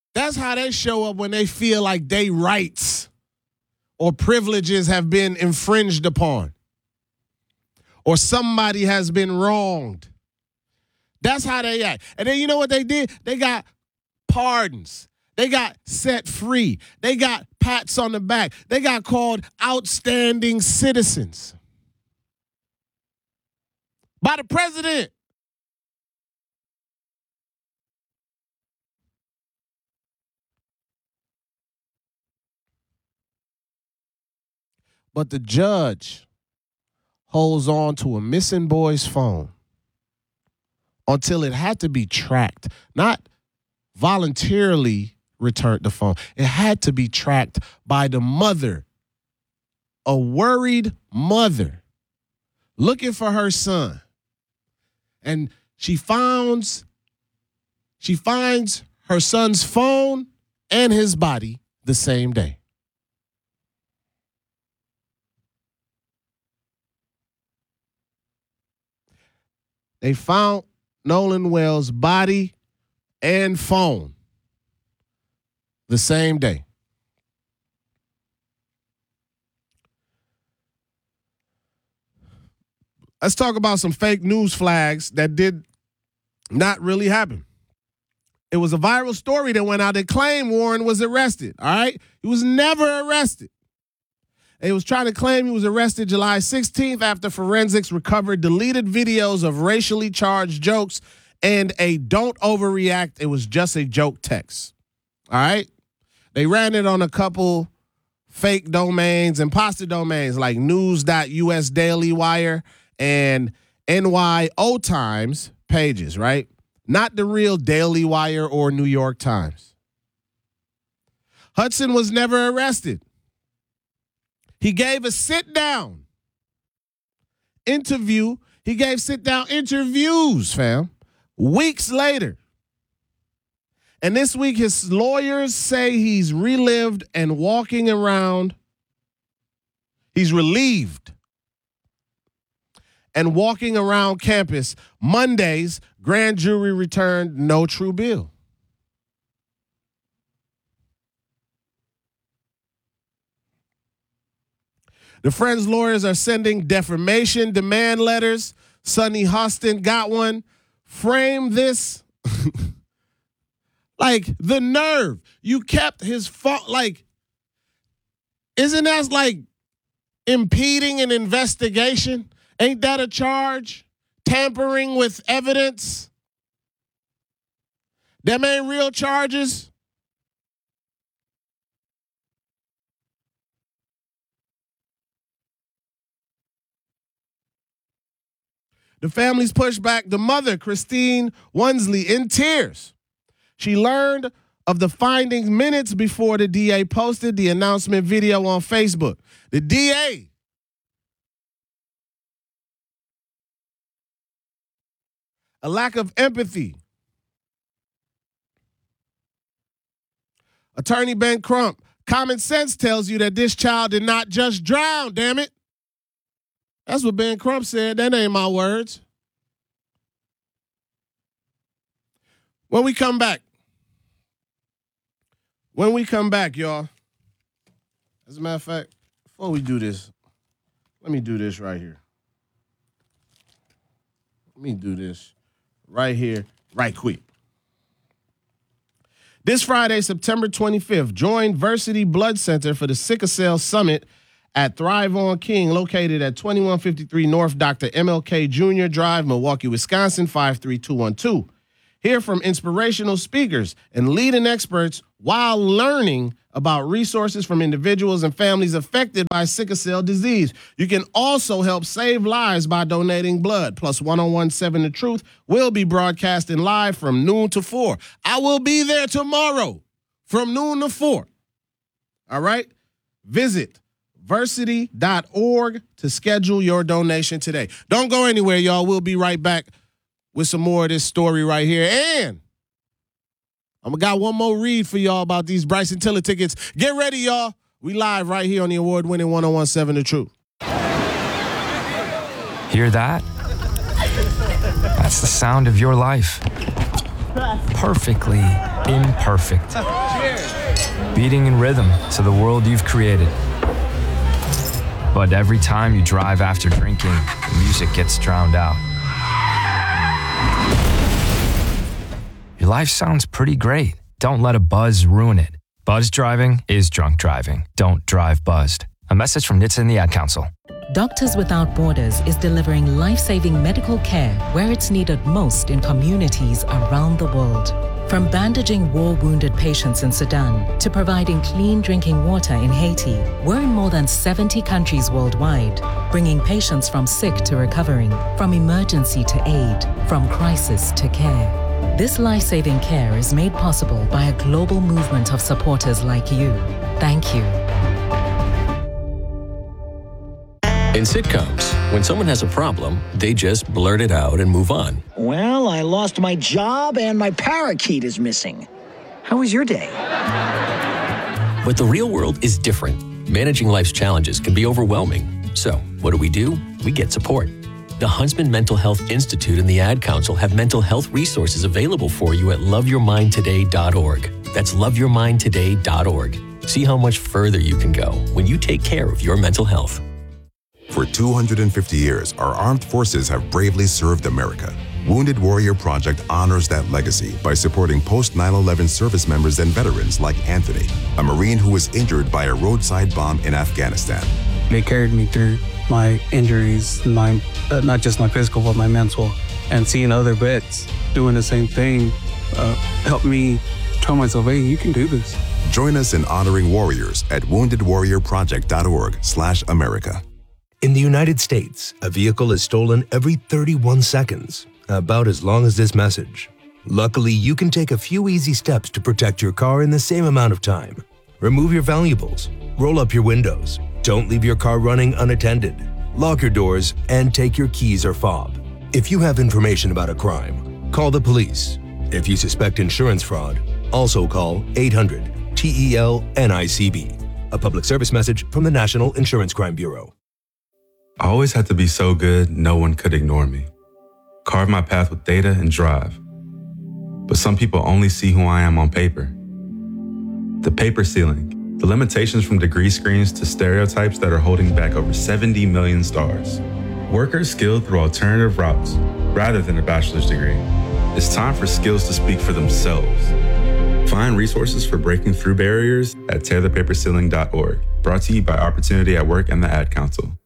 That's how they show up when they feel like their rights or privileges have been infringed upon or somebody has been wronged. That's how they act. And then you know what they did? They got pardons. They got set free. They got pats on the back. They got called outstanding citizens by the president. But the judge holds on to a missing boy's phone until it had to be tracked, not voluntarily returned the phone. It had to be tracked by the mother, a worried mother looking for her son. And she finds her son's phone and his body the same day. They found Nolan Wells' body and phone the same day. Let's talk about some fake news flags that did not really happen. It was a viral story that went out that claimed Warren was arrested, all right? He was never arrested. They was trying to claim he was arrested July 16th after forensics recovered deleted videos of racially charged jokes and a "don't overreact, it was just a joke" text. All right? They ran it on a couple fake domains, imposter domains like news.us Daily Wire and NYO Times pages, right? Not the real Daily Wire or New York Times. Hudson was never arrested. He gave a sit-down interview. He gave sit-down interviews, fam, weeks later. And this week, his lawyers say he's relived and walking around. He's relieved and walking around campus. Mondays, grand jury returned no true bill. The Friends lawyers are sending defamation demand letters. Sonny Hostin got one. Frame this. Like, the nerve. You kept his phone. Like, isn't that like impeding an investigation? Ain't that a charge? Tampering with evidence? Them ain't real charges. The families pushed back. The mother, Christine Wonsley, in tears. She learned of the findings minutes before the DA posted the announcement video on Facebook. The DA a lack of empathy. Attorney Ben Crump, common sense tells you that this child did not just drown, damn it. That's what Ben Crump said. That ain't my words. When we come back, y'all. As a matter of fact, before we do this, let me do this right here. Let me do this right here, right quick. This Friday, September 25th, join Versity Blood Center for the Sickle Cell Summit at Thrive on King, located at 2153 North Dr. MLK Jr. Drive, Milwaukee, Wisconsin, 53212. Hear from inspirational speakers and leading experts while learning about resources from individuals and families affected by sickle cell disease. You can also help save lives by donating blood. Plus, 1017 The Truth will be broadcasting live from noon to 4. I will be there tomorrow from noon to 4. All right? Visit versity.org to schedule your donation today. Don't go anywhere, y'all. We'll be right back with some more of this story right here. And I got one more read for y'all about these Bryson Tiller tickets. Get ready, y'all. We live right here on the award-winning 1017 The Truth. Hear that? That's the sound of your life. perfectly imperfect. Beating in rhythm to the world you've created. But every time you drive after drinking, the music gets drowned out. Your life sounds pretty great. Don't let a buzz ruin it. Buzz driving is drunk driving. Don't drive buzzed. A message from NHTSA and the Ad Council. Doctors Without Borders is delivering life-saving medical care where it's needed most in communities around the world. From bandaging war-wounded patients in Sudan to providing clean drinking water in Haiti, we're in more than 70 countries worldwide, bringing patients from sick to recovering, from emergency to aid, from crisis to care. This life-saving care is made possible by a global movement of supporters like you. Thank you. In sitcoms, when someone has a problem, they just blurt it out and move on. Well, I lost my job and my parakeet is missing. How was your day? But the real world is different. Managing life's challenges can be overwhelming. So, what do? We get support. The Huntsman Mental Health Institute and the Ad Council have mental health resources available for you at loveyourmindtoday.org. That's loveyourmindtoday.org. See how much further you can go when you take care of your mental health. For 250 years, our armed forces have bravely served America. Wounded Warrior Project honors that legacy by supporting post-9/11 service members and veterans like Anthony, a Marine who was injured by a roadside bomb in Afghanistan. They carried me through my injuries, not just my physical, but my mental. And seeing other vets doing the same thing helped me tell myself, hey, you can do this. Join us in honoring warriors at woundedwarriorproject.org/America. In the United States, a vehicle is stolen every 31 seconds, about as long as this message. Luckily, you can take a few easy steps to protect your car in the same amount of time. Remove your valuables, roll up your windows, don't leave your car running unattended, lock your doors, and take your keys or fob. If you have information about a crime, call the police. If you suspect insurance fraud, also call 800-TEL-NICB. A public service message from the National Insurance Crime Bureau. I always had to be so good, no one could ignore me. Carve my path with data and drive. But some people only see who I am on paper. The paper ceiling, the limitations from degree screens to stereotypes that are holding back over 70 million stars. Workers skilled through alternative routes rather than a bachelor's degree. It's time for skills to speak for themselves. Find resources for breaking through barriers at tearthepaperceiling.org. Brought to you by Opportunity at Work and the Ad Council.